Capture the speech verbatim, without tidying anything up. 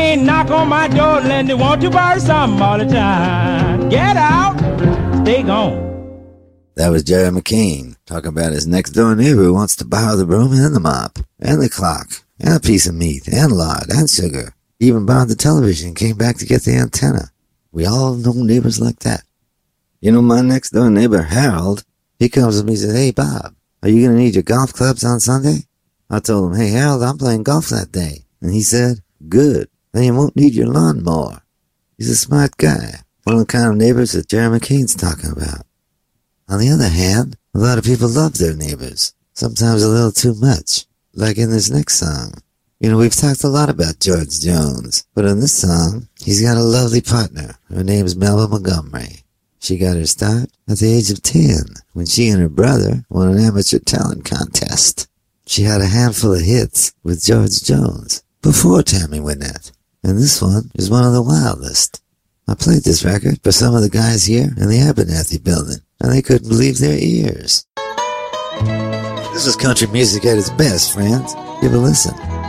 can't knock on my door and they want to buy something all the time. Get out, stay gone. That was Jerry McKean talking about his next door neighbor who wants to borrow the broom and the mop, and the clock, and a piece of meat, and lard, and sugar. He even borrowed the television and came back to get the antenna. We all know neighbors like that. You know, my next door neighbor, Harold, he comes to me and says, "Hey, Bob, are you going to need your golf clubs on Sunday?" I told him, "Hey, Harold, I'm playing golf that day." And he said, "Good, then you won't need your lawnmower." He's a smart guy, one of the kind of neighbors that Jerry McKean's talking about. On the other hand, a lot of people love their neighbors, sometimes a little too much, like in this next song. You know, we've talked a lot about George Jones, but in this song, he's got a lovely partner. Her name's Melba Montgomery. She got her start at the age of ten, when she and her brother won an amateur talent contest. She had a handful of hits with George Jones, before Tammy Wynette, and this one is one of the wildest. I played this record for some of the guys here in the Abernathy building, and they couldn't believe their ears. This is country music at its best, friends. Give a listen.